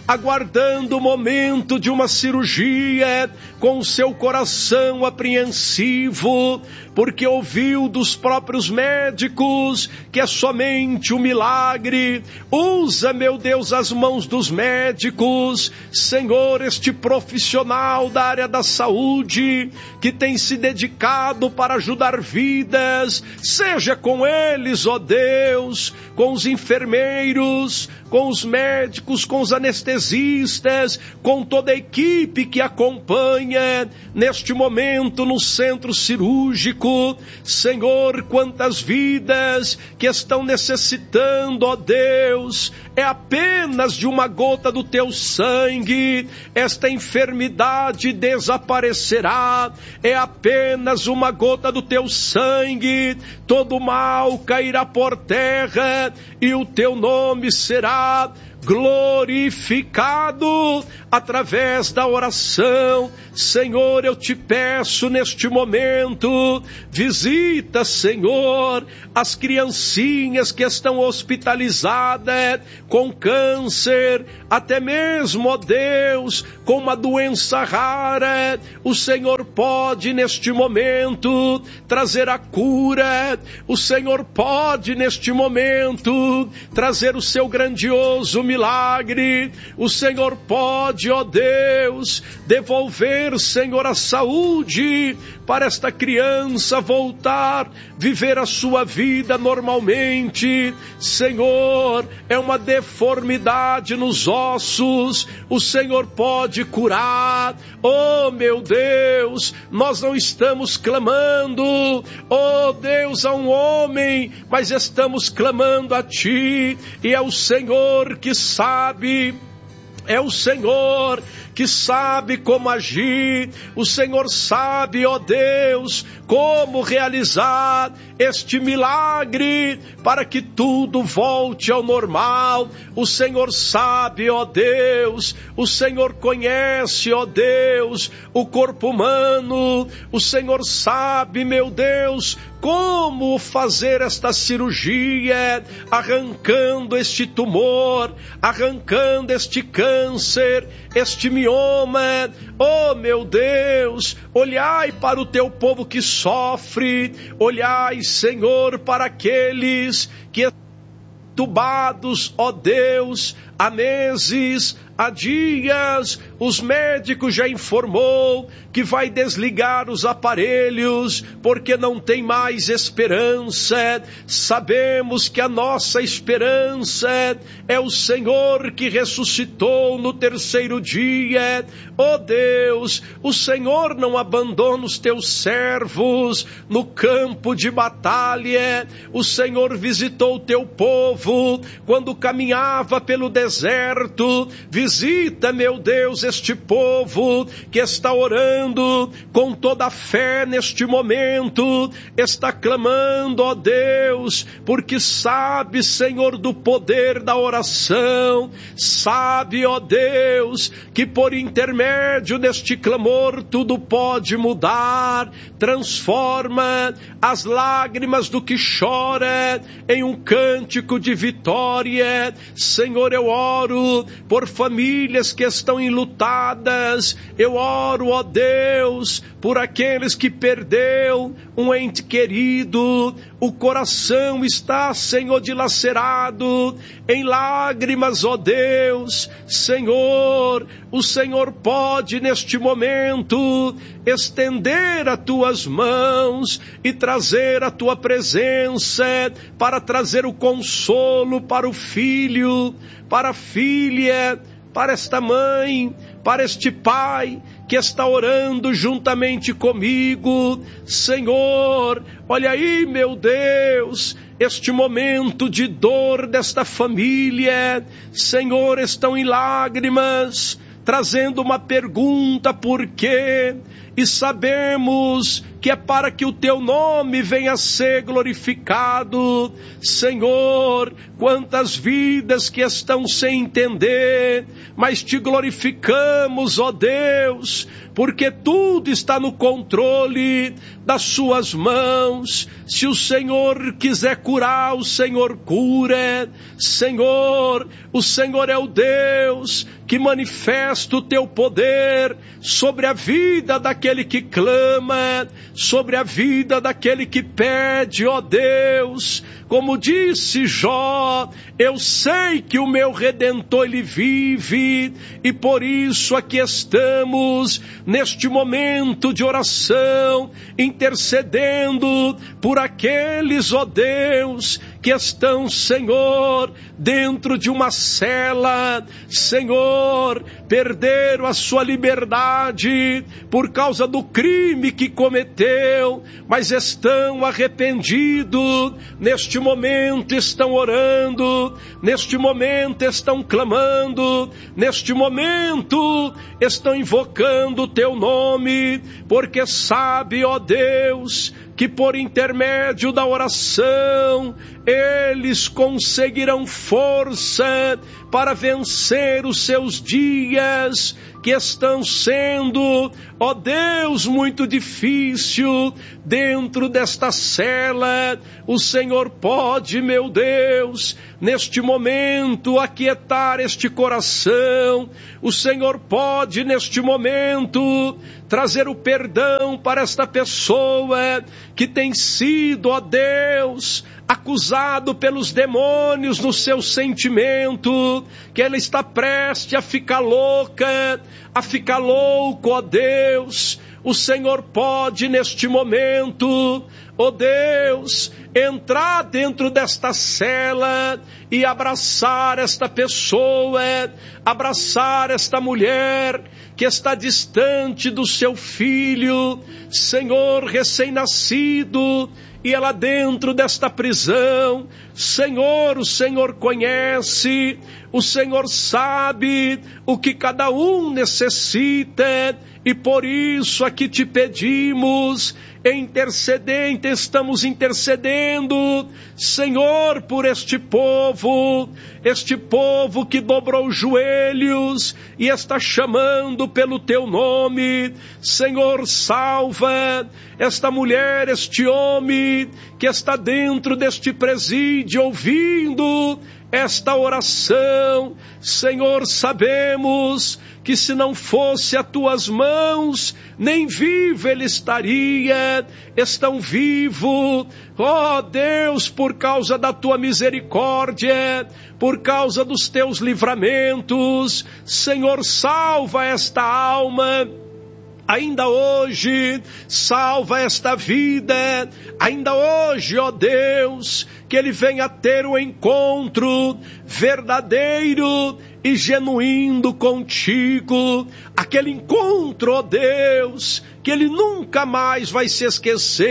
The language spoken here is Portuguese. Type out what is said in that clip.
aguardando o momento de uma cirurgia, com o seu coração apreensivo, porque ouviu dos próprios médicos que é somente um milagre. Usa, meu Deus, as mãos dos médicos, Senhor, este profissional da área da saúde, que tem se dedicado para ajudar vidas, seja com eles, ó Deus, com os enfermeiros, com os médicos, com os anestesistas, com toda a equipe que acompanha neste momento no centro cirúrgico. Senhor, quantas vidas que estão necessitando, ó Deus, é apenas de uma gota do teu sangue, esta enfermidade desaparecerá, é apenas uma gota do teu sangue, todo mal cairá por terra e o teu nome será glorificado através da oração. Senhor, eu te peço neste momento, visita, Senhor, as criancinhas que estão hospitalizadas com câncer, até mesmo, ó Deus, com uma doença rara. O Senhor pode neste momento trazer a cura, o Senhor pode neste momento trazer o seu grandioso milagre. O Senhor pode, ó Deus, devolver, Senhor, a saúde para esta criança voltar, viver a sua vida normalmente. Senhor, é uma deformidade nos ossos, o Senhor pode curar. Oh, meu Deus, nós não estamos clamando, oh Deus, a um homem, mas estamos clamando a Ti, e é o Senhor que sabe, é o Senhor que sabe como agir, o Senhor sabe, ó Deus, como realizar este milagre para que tudo volte ao normal. O Senhor sabe, ó Deus, o Senhor conhece, ó Deus, o corpo humano, o Senhor sabe, meu Deus, como fazer esta cirurgia, arrancando este tumor, arrancando este câncer, este mioma. Oh, meu Deus, olhai para o teu povo que sofre, olhai, Senhor, para aqueles que entubados, ó Deus, há meses, há dias, os médicos já informou que vai desligar os aparelhos, porque não tem mais esperança. Sabemos que a nossa esperança é o Senhor que ressuscitou no terceiro dia. Oh Deus, o Senhor não abandona os teus servos no campo de batalha. O Senhor visitou o teu povo quando caminhava pelo deserto. Visita, meu Deus, este povo que está orando com toda a fé neste momento, está clamando, ó Deus, porque sabe, Senhor, do poder da oração, sabe, ó Deus, que por intermédio deste clamor tudo pode mudar. Transforma as lágrimas do que chora em um cântico de vitória. Senhor, eu oro por famílias que estão enlutadas. Eu oro, ó Deus, por aqueles que perdeu um ente querido. O coração está, Senhor, dilacerado em lágrimas, ó Deus. Senhor, o Senhor pode neste momento estender as tuas mãos e trazer a tua presença para trazer o consolo para o filho, para a filha, para esta mãe, para este pai que está orando juntamente comigo. Senhor, olha aí, meu Deus, este momento de dor desta família. Senhor, estão em lágrimas, trazendo uma pergunta: por quê? e sabemos que é para que o teu nome venha a ser glorificado. Senhor, quantas vidas que estão sem entender, mas te glorificamos, ó Deus, porque tudo está no controle das suas mãos. Se o Senhor quiser curar, o Senhor cura. Senhor, o Senhor é o Deus que manifesta o teu poder sobre a vida daquele que clama, sobre a vida daquele que pede, ó Deus. Como disse Jó, eu sei que o meu Redentor ele vive, e por isso aqui estamos neste momento de oração, intercedendo por aqueles, ó Deus, que estão, Senhor, dentro de uma cela, Senhor, perderam a sua liberdade por causa do crime que cometeu, mas estão arrependidos, neste momento estão orando, neste momento estão clamando, neste momento estão invocando o teu nome, porque sabe, ó Deus, que por intermédio da oração, eles conseguirão força para vencer os seus dias, que estão sendo, ó Deus, muito difícil dentro desta cela. O Senhor pode, meu Deus, neste momento aquietar este coração. O Senhor pode, neste momento, trazer o perdão para esta pessoa que tem sido, ó Deus, acusado pelos demônios no seu sentimento, que ela está prestes a ficar louca, a ficar louco, ó Deus. O Senhor pode neste momento, ó Deus, entrar dentro desta cela e abraçar esta pessoa, abraçar esta mulher que está distante do seu filho, Senhor, recém-nascido, e ela dentro desta prisão. Senhor, o Senhor conhece, o Senhor sabe o que cada um necessita, e por isso aqui te pedimos, estamos intercedendo, Senhor, por este povo que dobrou os joelhos e está chamando pelo teu nome. Senhor, salva esta mulher, este homem que está dentro deste presídio ouvindo esta oração. Senhor, sabemos que se não fosse as tuas mãos, nem vivo ele estaria. Estão vivos, ó Deus, por causa da tua misericórdia, por causa dos teus livramentos. Senhor, salva esta alma. Ainda hoje, salva esta vida, ainda hoje, ó Deus, que ele venha ter um encontro verdadeiro e genuíno contigo, aquele encontro, ó Deus, que ele nunca mais vai se esquecer.